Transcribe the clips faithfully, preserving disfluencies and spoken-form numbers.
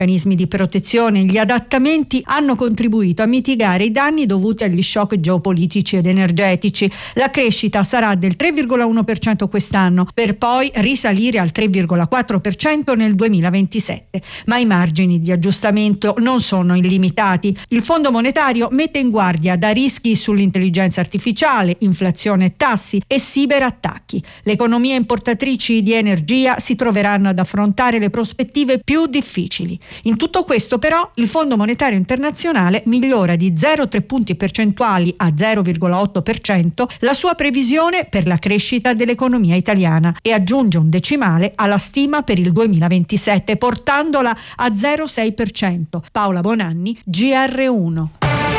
meccanismi di protezione e gli adattamenti hanno contribuito a mitigare i danni dovuti agli shock geopolitici ed energetici. La crescita sarà del tre virgola uno per cento quest'anno, per poi risalire al tre virgola quattro per cento nel duemilaventisette. Ma i margini di aggiustamento non sono illimitati. Il Fondo monetario mette in guardia da rischi sull'intelligenza artificiale, inflazione e tassi e ciberattacchi. Le economie importatrici di energia si troveranno ad affrontare le prospettive più difficili. In tutto questo però il Fondo monetario internazionale migliora di zero virgola tre punti percentuali a zero virgola otto per cento la sua previsione per la crescita dell'economia italiana e aggiunge un decimale alla stima per il duemilaventisette, portandola a zero virgola sei per cento. Paola Bonanni, G R uno.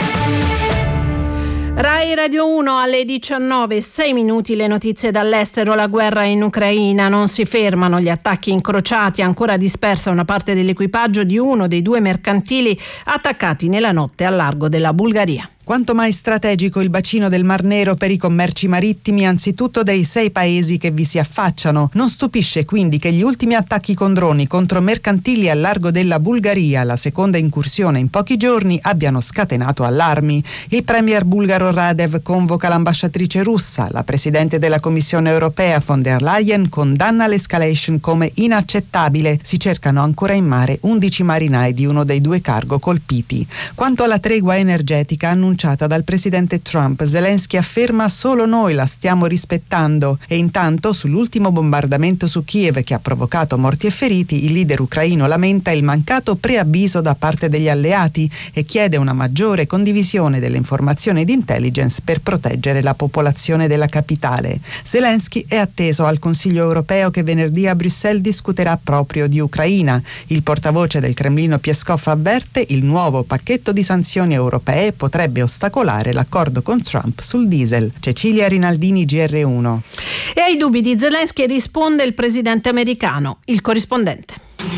Rai Radio uno alle diciannove, sei minuti, le notizie dall'estero. La guerra in Ucraina, non si fermano gli attacchi incrociati, ancora dispersa una parte dell'equipaggio di uno dei due mercantili attaccati nella notte al largo della Bulgaria. Quanto mai strategico il bacino del Mar Nero per i commerci marittimi, anzitutto dei sei paesi che vi si affacciano. Non stupisce quindi che gli ultimi attacchi con droni contro mercantili al largo della Bulgaria, la seconda incursione in pochi giorni, abbiano scatenato allarmi. Il premier bulgaro Radev convoca l'ambasciatrice russa. La presidente della Commissione europea von der Leyen condanna l'escalation come inaccettabile. Si cercano ancora in mare undici marinai di uno dei due cargo colpiti. Quanto alla tregua energetica annunciata dal presidente Trump, Zelensky afferma: solo noi la stiamo rispettando. E intanto sull'ultimo bombardamento su Kiev che ha provocato morti e feriti, il leader ucraino lamenta il mancato preavviso da parte degli alleati e chiede una maggiore condivisione delle informazioni di intelligence per proteggere la popolazione della capitale. Zelensky è atteso al Consiglio europeo che venerdì a Bruxelles discuterà proprio di Ucraina. Il portavoce del Cremlino Peskov avverte: il nuovo pacchetto di sanzioni europee potrebbe ostacolare l'accordo con Trump sul diesel. Cecilia Rinaldini, G R uno. E ai dubbi di Zelensky risponde il presidente americano, il corrispondente.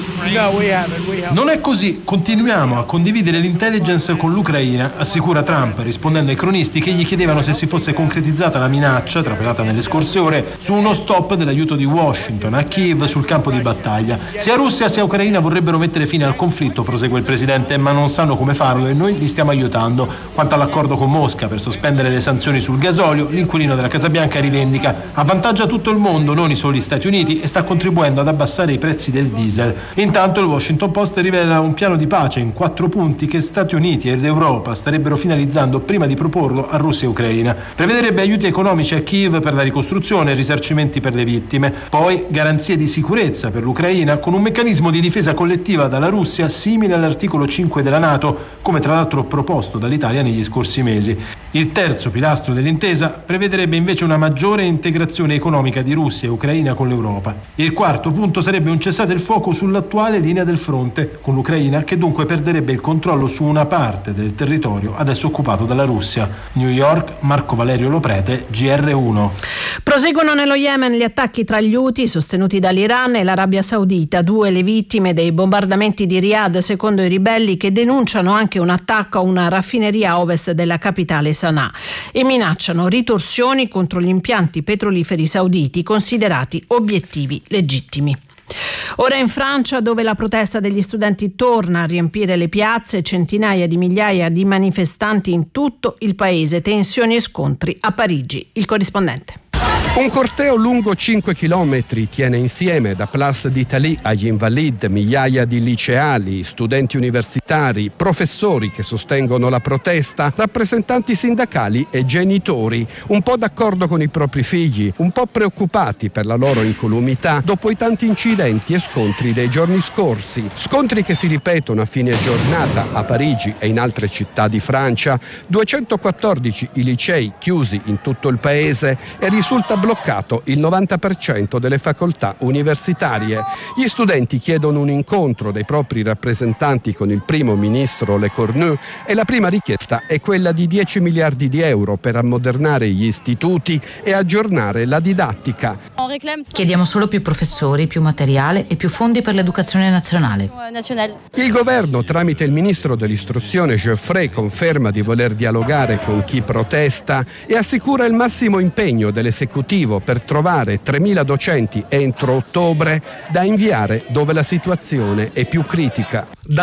Non è così, continuiamo a condividere l'intelligence con l'Ucraina, assicura Trump, rispondendo ai cronisti che gli chiedevano se si fosse concretizzata la minaccia, trapelata nelle scorse ore, su uno stop dell'aiuto di Washington a Kiev sul campo di battaglia. Sia Russia sia Ucraina vorrebbero mettere fine al conflitto, prosegue il presidente, ma non sanno come farlo e noi li stiamo aiutando. Quanto all'accordo con Mosca per sospendere le sanzioni sul gasolio, l'inquilino della Casa Bianca rivendica: avvantaggia tutto il mondo, non i soli Stati Uniti, e sta contribuendo ad abbassare i prezzi del diesel. Intanto il Washington Post rivela un piano di pace in quattro punti che Stati Uniti ed Europa starebbero finalizzando prima di proporlo a Russia e Ucraina. Prevederebbe aiuti economici a Kiev per la ricostruzione e risarcimenti per le vittime, poi garanzie di sicurezza per l'Ucraina con un meccanismo di difesa collettiva dalla Russia simile all'articolo cinque della NATO, come tra l'altro proposto dall'Italia negli scorsi mesi. Il terzo pilastro dell'intesa prevederebbe invece una maggiore integrazione economica di Russia e Ucraina con l'Europa. Il quarto punto sarebbe un cessate il fuoco sull'attuale linea del fronte con l'Ucraina, che dunque perderebbe il controllo su una parte del territorio adesso occupato dalla Russia. New York, Marco Valerio Loprete, G R uno. Proseguono nello Yemen gli attacchi tra gli Houthi sostenuti dall'Iran e l'Arabia Saudita, due le vittime dei bombardamenti di Riyadh secondo i ribelli, che denunciano anche un attacco a una raffineria a ovest della capitale Sana'a e minacciano ritorsioni contro gli impianti petroliferi sauditi considerati obiettivi legittimi. Ora in Francia, dove la protesta degli studenti torna a riempire le piazze, centinaia di migliaia di manifestanti in tutto il paese, tensioni e scontri a Parigi. Il corrispondente. Un corteo lungo cinque chilometri tiene insieme da Place d'Italie agli Invalides migliaia di liceali, studenti universitari, professori che sostengono la protesta, rappresentanti sindacali e genitori, un po' d'accordo con i propri figli, un po' preoccupati per la loro incolumità dopo i tanti incidenti e scontri dei giorni scorsi. Scontri che si ripetono a fine giornata a Parigi e in altre città di Francia. duecentoquattordici i licei chiusi in tutto il paese e risulta bloccato il novanta per cento delle facoltà universitarie. Gli studenti chiedono un incontro dei propri rappresentanti con il primo ministro Lecornu e la prima richiesta è quella di dieci miliardi di euro per ammodernare gli istituti e aggiornare la didattica. Chiediamo solo più professori, più materiale e più fondi per l'educazione nazionale. Il governo, tramite il ministro dell'istruzione Geoffrey, conferma di voler dialogare con chi protesta e assicura il massimo impegno dell'esecutivo motivo per trovare tremila docenti entro ottobre da inviare dove la situazione è più critica. Da